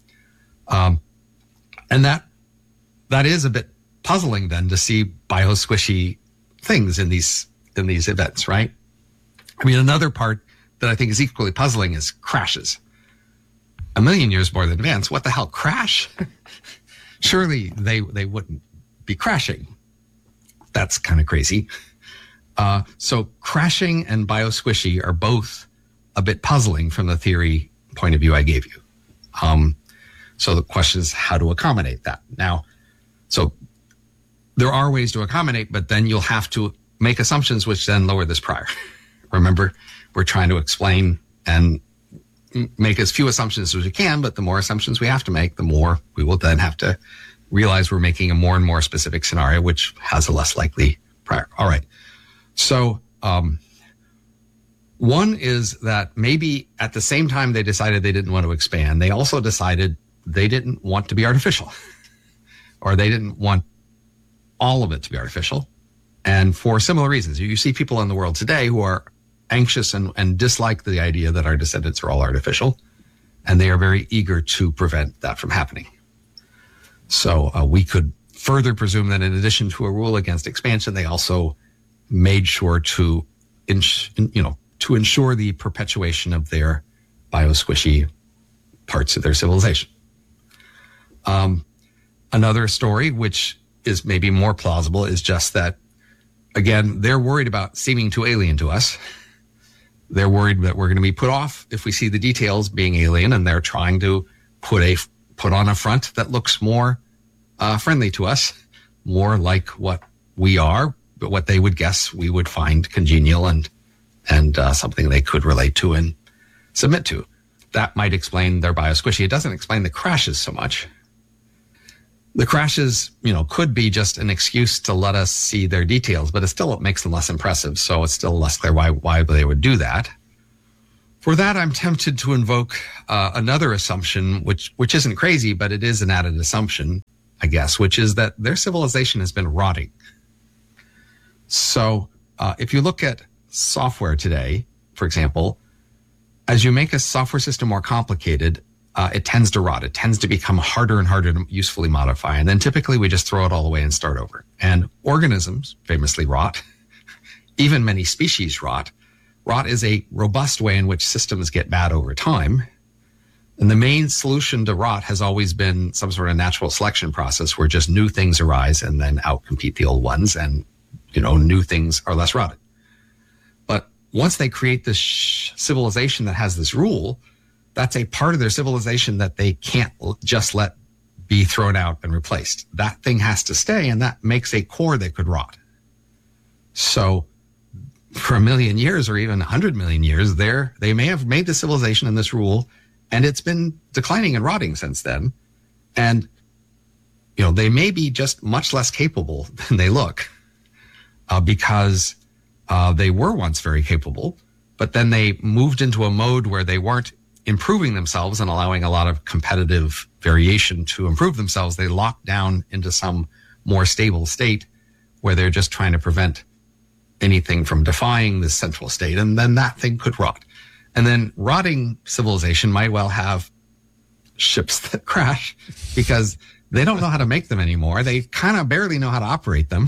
[SPEAKER 1] Um, and that that is a bit puzzling then to see bio-squishy things in these in these events, right? I mean, another part that I think is equally puzzling is crashes. A million years more than advanced, what the hell, crash? Surely they they wouldn't be crashing. That's kind of crazy. Uh, so crashing and bio-squishy are both a bit puzzling from the theory point of view I gave you. Um, so the question is how to accommodate that. Now, so there are ways to accommodate, but then you'll have to make assumptions which then lower this prior. Remember, we're trying to explain and make as few assumptions as we can, but the more assumptions we have to make, the more we will then have to realize we're making a more and more specific scenario, which has a less likely prior. All right. So um, one is that maybe at the same time they decided they didn't want to expand, they also decided they didn't want to be artificial, or they didn't want all of it to be artificial. And for similar reasons, you see people in the world today who are anxious and, and dislike the idea that our descendants are all artificial, and they are very eager to prevent that from happening. So uh, we could further presume that in addition to a rule against expansion, they also made sure to, ins- you know, to ensure the perpetuation of their bio-squishy parts of their civilization. Um, another story, which is maybe more plausible, is just that, again, they're worried about seeming too alien to us. They're worried that we're going to be put off if we see the details being alien, and they're trying to put a put on a front that looks more uh, friendly to us, more like what we are, but what they would guess we would find congenial and and uh, something they could relate to and submit to. That might explain their bio-squishy. It doesn't explain the crashes so much. The crashes, you know, could be just an excuse to let us see their details, but it still it makes them less impressive. So it's still less clear why why they would do that. For that, I'm tempted to invoke uh, another assumption, which which isn't crazy, but it is an added assumption, I guess, which is that their civilization has been rotting. So uh, if you look at software today, for example, as you make a software system more complicated, uh, it tends to rot. It tends to become harder and harder to usefully modify. And then typically we just throw it all away and start over. And organisms famously rot. Even many species rot. Rot is a robust way in which systems get bad over time. And the main solution to rot has always been some sort of natural selection process where just new things arise and then outcompete the old ones, and, you know, new things are less rotted. But once they create this sh- civilization that has this rule, that's a part of their civilization that they can't just let be thrown out and replaced. That thing has to stay, and that makes a core that could rot. So for a million years or even a hundred million years, there they may have made the civilization in this rule, and it's been declining and rotting since then. And, you know, they may be just much less capable than they look uh, because uh, they were once very capable, but then they moved into a mode where they weren't improving themselves and allowing a lot of competitive variation to improve themselves. They locked down into some more stable state where they're just trying to prevent anything from defying this central state, and then that thing could rot. And then rotting civilization might well have ships that crash because they don't know how to make them anymore. They kind of barely know how to operate them.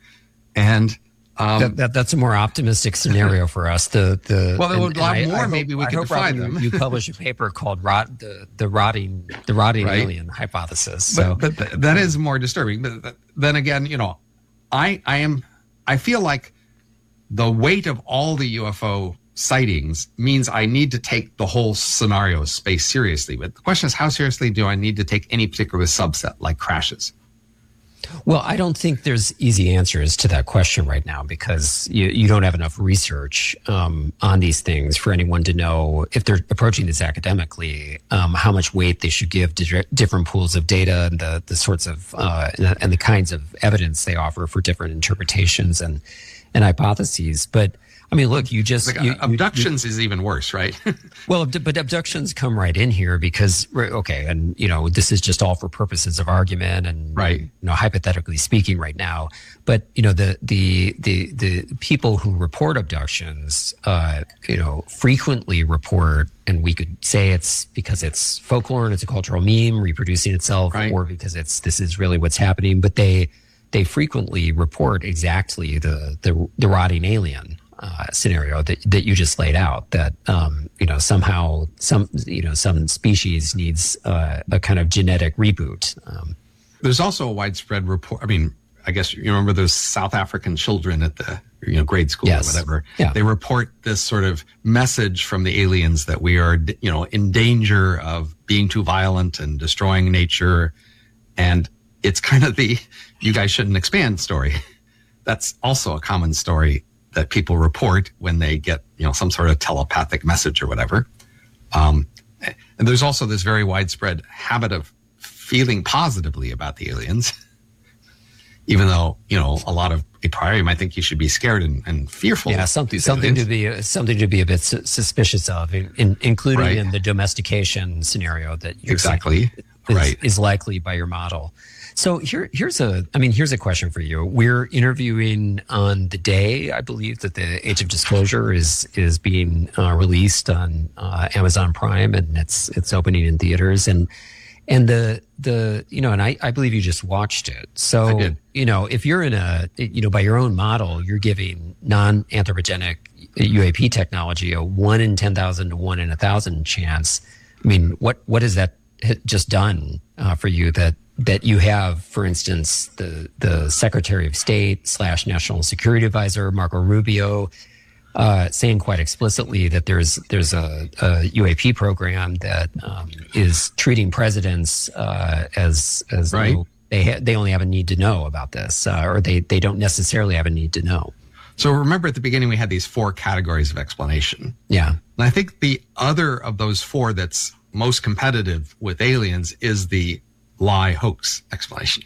[SPEAKER 1] And um,
[SPEAKER 2] that, that, that's a more optimistic scenario for us. The the
[SPEAKER 1] well, there
[SPEAKER 2] and,
[SPEAKER 1] would a lot
[SPEAKER 2] and
[SPEAKER 1] more.
[SPEAKER 2] I, I
[SPEAKER 1] maybe
[SPEAKER 2] hope,
[SPEAKER 1] we
[SPEAKER 2] I
[SPEAKER 1] could
[SPEAKER 2] hope,
[SPEAKER 1] defy
[SPEAKER 2] Robin,
[SPEAKER 1] them.
[SPEAKER 2] You, you publish a paper called "Rot the the rotting the rotting
[SPEAKER 1] Right.
[SPEAKER 2] alien hypothesis." So,
[SPEAKER 1] but, but th- that is more disturbing. But th- then again, you know, I I am I feel like the weight of all the U F O sightings means I need to take the whole scenario space seriously. But the question is, how seriously do I need to take any particular subset like crashes?
[SPEAKER 2] well, I don't think there's easy answers to that question right now because you, you don't have enough research um, on these things for anyone to know if they're approaching this academically, um, how much weight they should give to different pools of data and the, the sorts of uh, and, the, and the kinds of evidence they offer for different interpretations and and hypotheses. But I mean, look, you just
[SPEAKER 1] Like,
[SPEAKER 2] you,
[SPEAKER 1] uh, abductions you, is even worse, right?
[SPEAKER 2] well, but abductions come right in here because okay, and you know, this is just all for purposes of argument and
[SPEAKER 1] right.
[SPEAKER 2] you know, hypothetically speaking, right now. But you know, the the the the people who report abductions, uh, you know, frequently report, and we could say it's because it's folklore and it's a cultural meme reproducing itself,
[SPEAKER 1] right.
[SPEAKER 2] or because it's this is really what's happening. But they they frequently report exactly the the, the rotting alien. Uh, scenario that, that you just laid out, that um, you know, somehow some you know some species needs uh, a kind of genetic reboot. Um,
[SPEAKER 1] There's also a widespread report. I mean, I guess you remember those South African children at the you know grade school
[SPEAKER 2] yes.
[SPEAKER 1] or whatever.
[SPEAKER 2] Yeah.
[SPEAKER 1] They report this sort of message from the aliens that we are you know in danger of being too violent and destroying nature, and it's kind of the "you guys shouldn't expand" story. That's also a common story that people report when they get, you know, some sort of telepathic message or whatever. Um, and there's also this very widespread habit of feeling positively about the aliens, even though, you know, a lot of a priori might think you should be scared and, and fearful.
[SPEAKER 2] Yeah, something something aliens. to be uh, something to be a bit su- suspicious of, in, in, including right. in the domestication scenario that you're
[SPEAKER 1] exactly
[SPEAKER 2] is,
[SPEAKER 1] right
[SPEAKER 2] is likely by your model. So here, here's a, I mean, here's a question for you. We're interviewing on the day, I believe, that the Age of Disclosure is is being uh, released on uh, Amazon Prime, and it's it's opening in theaters. And and the the you know, and I, I believe you just watched it. So you know, if you're in a you know by your own model, you're giving non-anthropogenic U A P technology a one in ten thousand to one in a thousand chance. I mean, what what has that just done uh, for you that? that you have, for instance, the the Secretary of State slash National Security Advisor, Marco Rubio, uh, saying quite explicitly that there's there's a, a U A P program that um, is treating presidents uh, as as
[SPEAKER 1] right.
[SPEAKER 2] though they ha- they only have a need to know about this, uh, or they they don't necessarily have a need to know.
[SPEAKER 1] So remember at the beginning we had these four categories of explanation.
[SPEAKER 2] Yeah,
[SPEAKER 1] and I think the other of those four that's most competitive with aliens is the lie hoax explanation.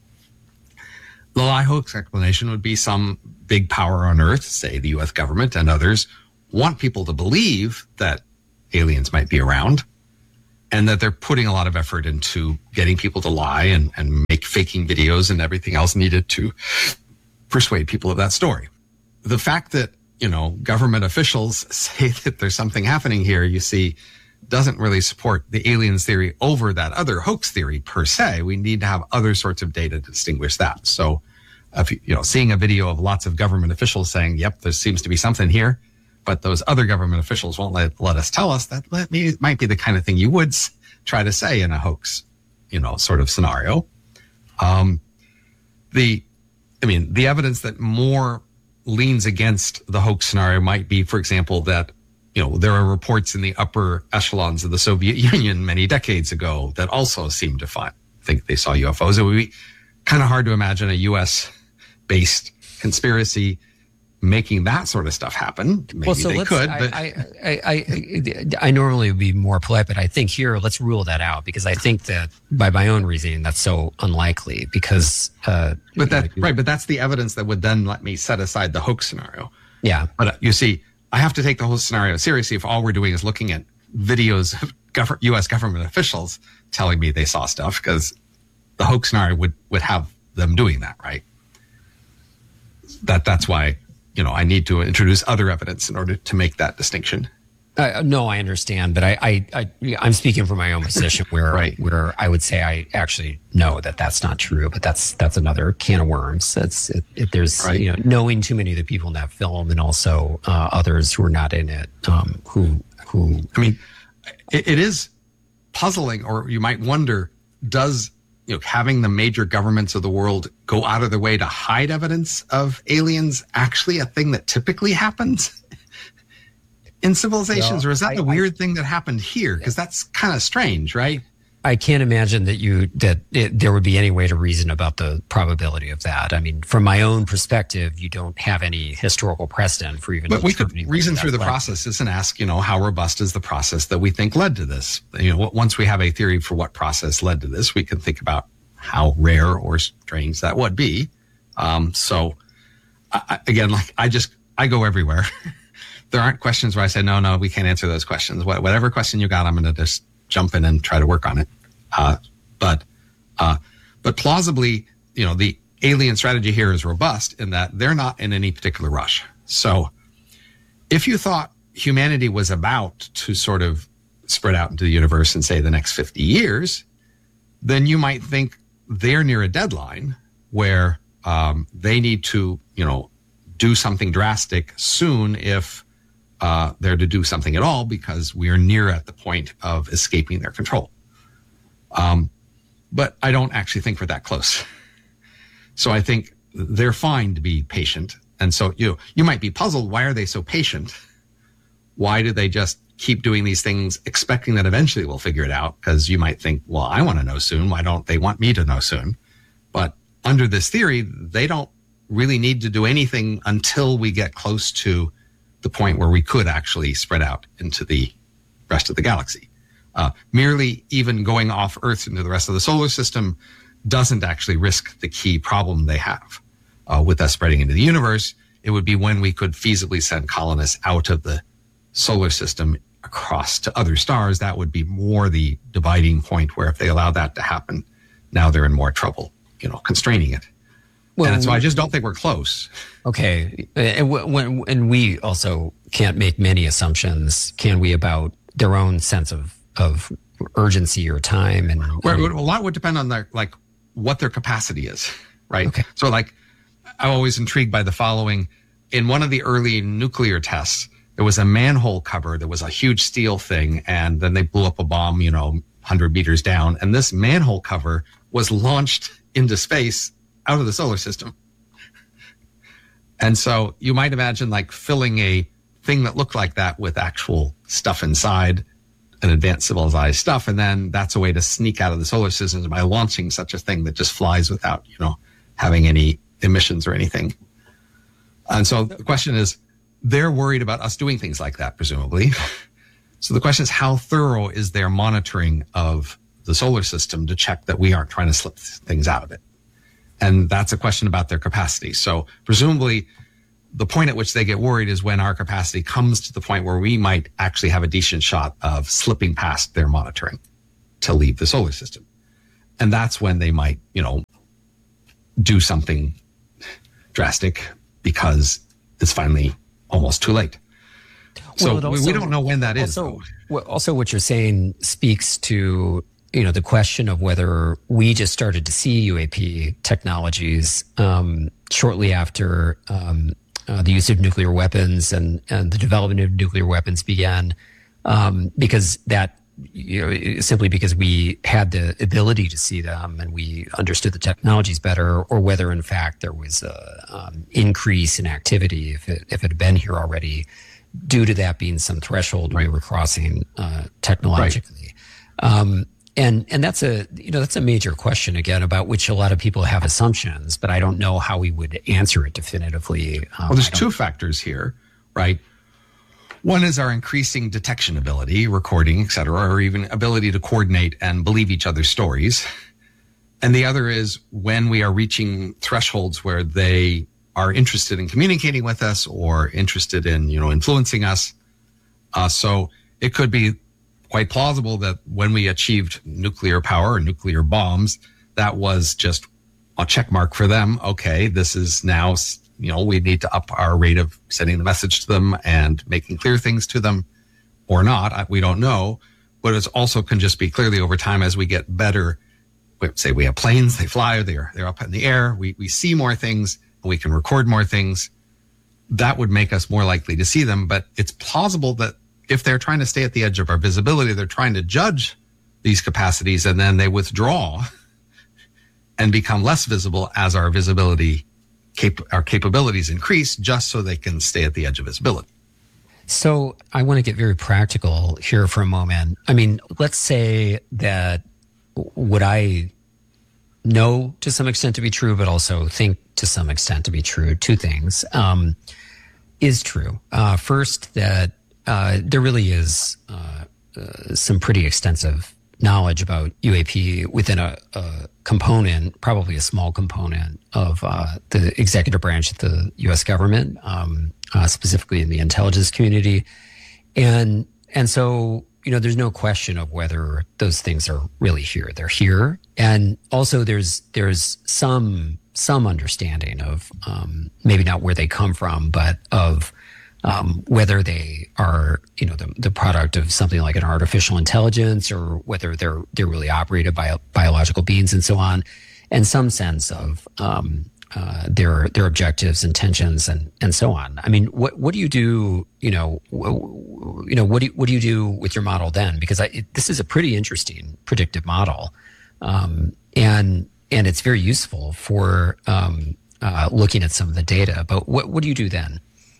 [SPEAKER 1] The lie hoax explanation would be some big power on Earth, say the U S government and others, want people to believe that aliens might be around and that they're putting a lot of effort into getting people to lie and, and make faking videos and everything else needed to persuade people of that story. The fact that, you know, government officials say that there's something happening here, you see, doesn't really support the aliens theory over that other hoax theory per se. We need to have other sorts of data to distinguish that. So, if you know, seeing a video of lots of government officials saying, "Yep, there seems to be something here," but those other government officials won't let, let us tell us, that let me, might be the kind of thing you would s- try to say in a hoax, you know, sort of scenario. Um, the, I mean, the evidence that more leans against the hoax scenario might be, for example, that, you know, there are reports in the upper echelons of the Soviet Union many decades ago that also seem to find, think they saw U F Os. It would be kind of hard to imagine a U S-based conspiracy making that sort of stuff happen. Maybe
[SPEAKER 2] well, so
[SPEAKER 1] they could,
[SPEAKER 2] I,
[SPEAKER 1] but
[SPEAKER 2] I, I, I, I normally would be more polite, but I think here, let's rule that out, because I think that by my own reasoning, that's so unlikely because, uh,
[SPEAKER 1] but that, right. But that's the evidence that would then let me set aside the hoax scenario.
[SPEAKER 2] Yeah.
[SPEAKER 1] But uh, you see, I have to take the whole scenario seriously if all we're doing is looking at videos of gov- U S government officials telling me they saw stuff, because the hoax scenario would, would have them doing that, right? That That's why, you know, I need to introduce other evidence in order to make that distinction.
[SPEAKER 2] Uh, no, I understand, but I, I, I, I'm speaking from my own position where,
[SPEAKER 1] right.
[SPEAKER 2] where I would say I actually know that that's not true, but that's that's another can of worms. That's it, it, there's
[SPEAKER 1] right.
[SPEAKER 2] you know, knowing too many of the people in that film, and also uh, others who are not in it, um, who who.
[SPEAKER 1] I mean, it, it is puzzling, or you might wonder: does, you know, having the major governments of the world go out of their way to hide evidence of aliens actually a thing that typically happens in civilizations,
[SPEAKER 2] well,
[SPEAKER 1] or is that
[SPEAKER 2] I,
[SPEAKER 1] a weird I, thing that happened here? Because that's kind of strange, right?
[SPEAKER 2] I can't imagine that you that it, there would be any way to reason about the probability of that. I mean, from my own perspective, you don't have any historical precedent for even.
[SPEAKER 1] But we could reason through the
[SPEAKER 2] led.
[SPEAKER 1] processes and ask, you know, how robust is the process that we think led to this? You know, once we have a theory for what process led to this, we can think about how rare or strange that would be. Um, so, I, again, like I just I go everywhere. There aren't questions where I say, no, no, we can't answer those questions. Whatever question you got, I'm going to just jump in and try to work on it. Uh, but, uh, but plausibly, you know, the alien strategy here is robust in that they're not in any particular rush. So if you thought humanity was about to sort of spread out into the universe in, say, the next fifty years, then you might think they're near a deadline where um, they need to, you know, do something drastic soon if uh, they're to do something at all, because we are near at the point of escaping their control. Um, but I don't actually think we're that close. So I think they're fine to be patient. And so you you might be puzzled, why are they so patient? Why do they just keep doing these things expecting that eventually we'll figure it out? Because you might think, well, I want to know soon. Why don't they want me to know soon? But under this theory, they don't really need to do anything until we get close to the point where we could actually spread out into the rest of the galaxy. Uh, merely even going off Earth into the rest of the solar system doesn't actually risk the key problem they have uh, with us spreading into the universe. It would be when we could feasibly send colonists out of the solar system across to other stars. That would be more the dividing point, where if they allow that to happen, now they're in more trouble, you know, constraining it. Well, and so I just don't think we're close.
[SPEAKER 2] Okay. And, when, and we also can't make many assumptions, can we, about their own sense of, of urgency or time? And,
[SPEAKER 1] well, a lot would depend on their, like, what their capacity is, right?
[SPEAKER 2] Okay.
[SPEAKER 1] So, like, I'm always intrigued by the following. In one of the early nuclear tests, there was a manhole cover that was a huge steel thing, and then they blew up a bomb, you know, one hundred meters down, and this manhole cover was launched into space out of the solar system. And so you might imagine, like, filling a thing that looked like that with actual stuff inside, an advanced civilized stuff, and then that's a way to sneak out of the solar system by launching such a thing that just flies without, you know, having any emissions or anything. And so the question is, they're worried about us doing things like that, presumably. So the question is, how thorough is their monitoring of the solar system to check that we aren't trying to slip things out of it. And that's a question about their capacity. So presumably the point at which they get worried is when our capacity comes to the point where we might actually have a decent shot of slipping past their monitoring to leave the solar system. And that's when they might, you know, do something drastic because it's finally almost too late. So well, also, we don't know when that is.
[SPEAKER 2] Also, also, what you're saying speaks to, you know, the question of whether we just started to see U A P technologies um, shortly after um, uh, the use of nuclear weapons and, and the development of nuclear weapons began, um, because that, you know, simply because we had the ability to see them and we understood the technologies better, or whether in fact there was a um, increase in activity if it, if it had been here already, due to that being some threshold right. we were crossing uh, technologically. Right. Um, and and that's a you know that's a major question again about which a lot of people have assumptions, but I don't know how we would answer it definitively. Um,
[SPEAKER 1] well, there's two factors here, right? One is our increasing detection ability, recording, et cetera, or even ability to coordinate and believe each other's stories. And the other is when we are reaching thresholds where they are interested in communicating with us or interested in, you know, influencing us. Uh, so it could be quite plausible that when we achieved nuclear power or nuclear bombs, that was just a check mark for them. Okay, this is now, you know, we need to up our rate of sending the message to them and making clear things to them, or not. We don't know. But it also can just be clearly over time as we get better. Say we have planes, they fly, they're they're up in the air. We we see more things, and we can record more things. That would make us more likely to see them. But it's plausible that if they're trying to stay at the edge of our visibility, they're trying to judge these capacities, and then they withdraw and become less visible as our visibility, cap- our capabilities increase, just so they can stay at the edge of visibility.
[SPEAKER 2] So I want to get very practical here for a moment. I mean, let's say that what I know to some extent to be true, but also think to some extent to be true, two things, um, is true. Uh, first, that uh, there really is uh, uh, some pretty extensive knowledge about U A P within a, a component, probably a small component of uh, the executive branch of the U S government, um, uh, specifically in the intelligence community. And, and so, you know, there's no question of whether those things are really here. They're here. And also there's, there's some, some understanding of, um, maybe not where they come from, but of, um, whether they are, you know, the, the product of something like an artificial intelligence, or whether they're, they're really operated by biological beings and so on, and some sense of, um, uh, their, their objectives, intentions, and, and so on. I mean, what, what do you do, you know, w- you know, what do you, what do you do with your model then? Because I, it, this is a pretty interesting predictive model. Um, and, and it's very useful for, um, uh, looking at some of the data, but what, what do you do then?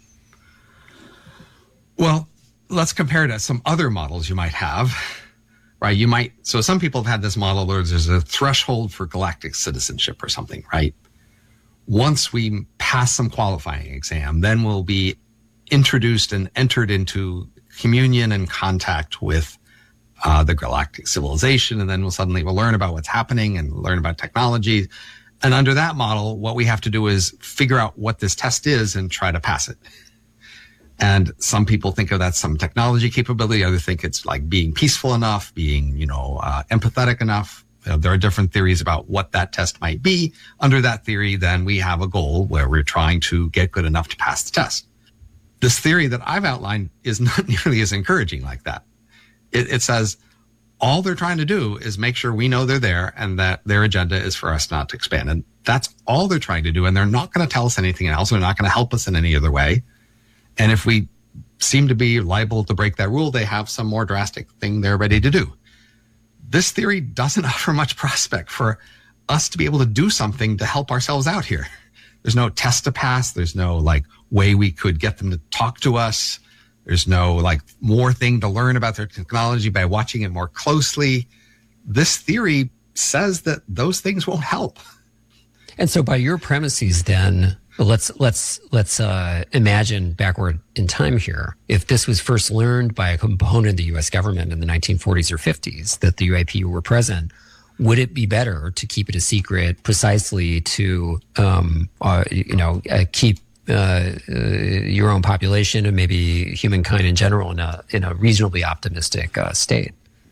[SPEAKER 1] Well, let's compare it to some other models you might have, right? You might, so some people have had this model where there's a threshold for galactic citizenship or something, right? Once we pass some qualifying exam, then we'll be introduced and entered into communion and contact with uh, the galactic civilization. And then we'll suddenly we'll learn about what's happening and learn about technology. And under that model, what we have to do is figure out what this test is and try to pass it. And some people think of that some technology capability. Others think it's like being peaceful enough, being, you know, uh, empathetic enough. You know, there are different theories about what that test might be. Under that theory, then we have a goal where we're trying to get good enough to pass the test. This theory that I've outlined is not nearly as encouraging like that. It, it says all they're trying to do is make sure we know they're there and that their agenda is for us not to expand. And that's all they're trying to do. And they're not going to tell us anything else. They're not going to help us in any other way. And if we seem to be liable to break that rule, they have some more drastic thing they're ready to do. This theory doesn't offer much prospect for us to be able to do something to help ourselves out here. There's no test to pass. There's no like way we could get them to talk to us. There's no like more thing to learn about their technology by watching it more closely. This theory says that those things won't help.
[SPEAKER 2] And so by your premises then, Well, let's let's let's uh, imagine backward in time here. If this was first learned by a component of the U S government in the nineteen forties or fifties that the U A P were present, would it be better to keep it a secret precisely to um, uh, you know uh, keep uh, uh, your own population and maybe humankind in general in a in a reasonably optimistic uh, state?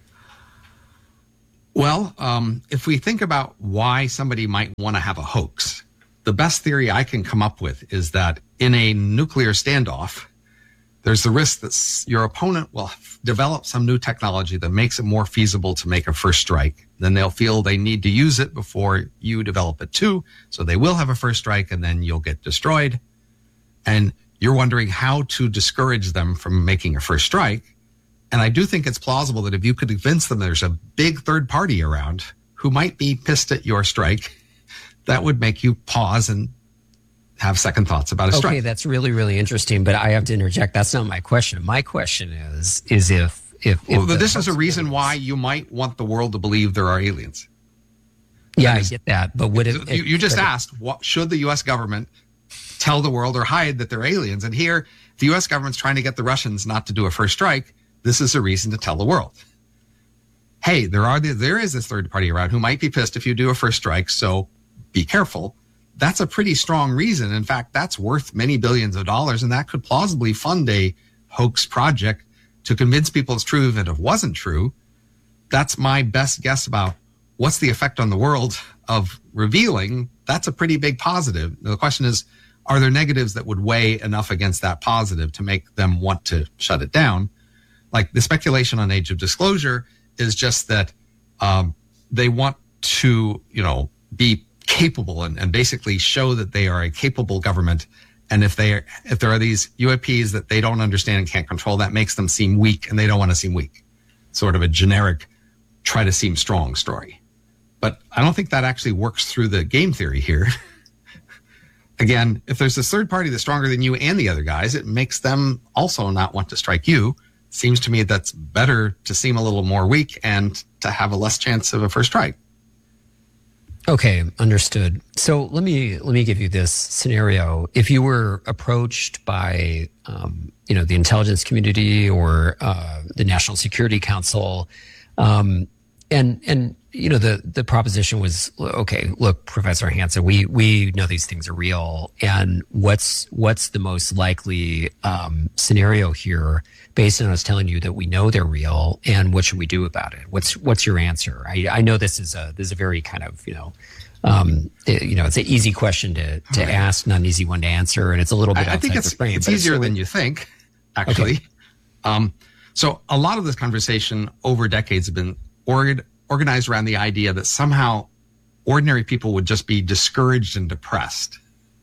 [SPEAKER 1] Well, um, if we think about why somebody might want to have a hoax, the best theory I can come up with is that in a nuclear standoff, there's the risk that your opponent will develop some new technology that makes it more feasible to make a first strike. Then they'll feel they need to use it before you develop it too. So they will have a first strike and then you'll get destroyed. And you're wondering how to discourage them from making a first strike. And I do think it's plausible that if you could convince them there's a big third party around who might be pissed at your strike, that would make you pause and have second thoughts about a strike.
[SPEAKER 2] Okay, that's really, really interesting, but I have to interject. That's not my question. My question is, is if... if, if
[SPEAKER 1] well, this is a reason why you might want the world to believe there are aliens.
[SPEAKER 2] Yeah, I get that, but would it...
[SPEAKER 1] You, you just asked, what, should the U S government tell the world or hide that they're aliens? And here, the U S government's trying to get the Russians not to do a first strike. This is a reason to tell the world. Hey, there are the, there is this third party around who might be pissed if you do a first strike, so be careful. That's a pretty strong reason. In fact, that's worth many billions of dollars, and that could plausibly fund a hoax project to convince people it's true if it wasn't true. That's my best guess about what's the effect on the world of revealing. That's a pretty big positive. The question is, are there negatives that would weigh enough against that positive to make them want to shut it down? Like the speculation on age of disclosure is just that um, they want to, you know, be capable and, and basically show that they are a capable government. And if they are, if there are these U A Ps that they don't understand and can't control, that makes them seem weak, and they don't want to seem weak. Sort of a generic try to seem strong story. But I don't think that actually works through the game theory here. Again, if there's this third party that's stronger than you and the other guys, it makes them also not want to strike you. Seems to me that's better to seem a little more weak and to have a less chance of a first strike.
[SPEAKER 2] Okay, understood. So let me let me give you this scenario. If you were approached by um, you know the intelligence community or uh, the National Security Council, um, and and you know the the proposition was, okay, look, Professor Hansen, we we know these things are real, and what's what's the most likely um, scenario here, based on us telling you that we know they're real, and what should we do about it? What's what's your answer? I, I know this is a this is a very kind of you know um, it, you know it's an easy question to to right. ask, not an easy one to answer, and it's a little bit. I, I think
[SPEAKER 1] it's
[SPEAKER 2] the frame,
[SPEAKER 1] it's easier
[SPEAKER 2] it's
[SPEAKER 1] than you think, actually. Okay. Um, so a lot of this conversation over decades have been org- organized around the idea that somehow ordinary people would just be discouraged and depressed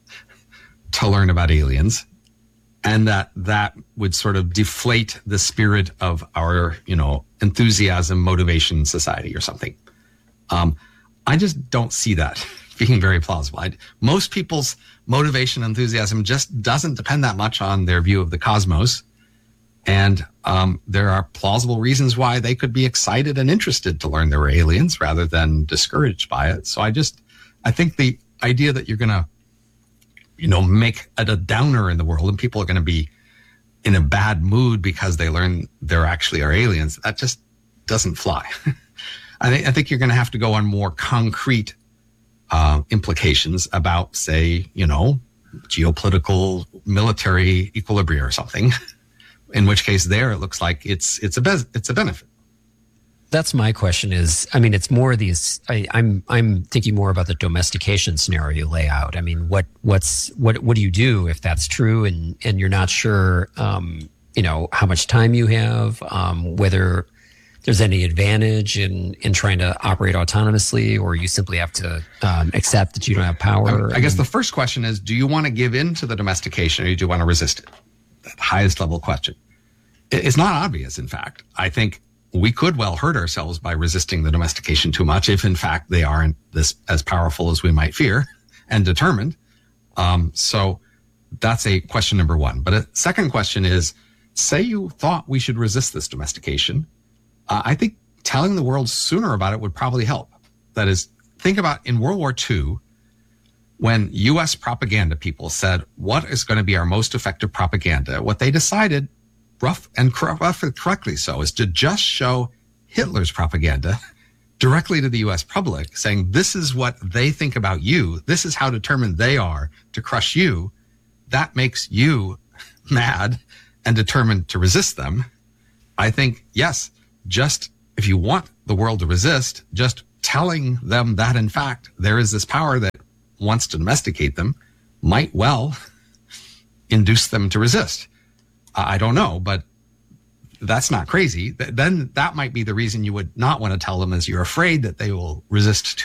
[SPEAKER 1] to learn about aliens, and that that would sort of deflate the spirit of our, you know, enthusiasm, motivation society or something. Um, I just don't see that being very plausible. I, most people's motivation, enthusiasm just doesn't depend that much on their view of the cosmos. And um, there are plausible reasons why they could be excited and interested to learn there were aliens rather than discouraged by it. So I just, I think the idea that you're going to, you know, make it a downer in the world and people are going to be in a bad mood because they learn there actually are aliens, that just doesn't fly. I think, I think you're going to have to go on more concrete uh, implications about, say, you know, geopolitical military equilibrium or something. In which case, there it looks like it's it's a be- it's a benefit.
[SPEAKER 2] That's my question. Is I mean, it's more these. I, I'm I'm thinking more about the domestication scenario layout. I mean, what what's what what do you do if that's true, and and you're not sure, um, you know, how much time you have, um, whether there's any advantage in in trying to operate autonomously, or you simply have to um, accept that you don't have power.
[SPEAKER 1] I, I guess the first question is: do you want to give in to the domestication, or do you want to resist it? That highest level question. It's not obvious, in fact. I think we could well hurt ourselves by resisting the domestication too much if, in fact, they aren't this as powerful as we might fear and determined. Um, so that's a question number one. But a second question is, say you thought we should resist this domestication. Uh, I think telling the world sooner about it would probably help. That is, think about in World War Two, when U S propaganda people said, what is going to be our most effective propaganda? What they decided, rough and rough and correctly so, is to just show Hitler's propaganda directly to the U S public, saying this is what they think about you. This is how determined they are to crush you. That makes you mad and determined to resist them. I think, yes, just if you want the world to resist, just telling them that, in fact, there is this power that wants to domesticate them might well induce them to resist. I don't know, but that's not crazy. Then that might be the reason you would not want to tell them, is you're afraid that they will resist too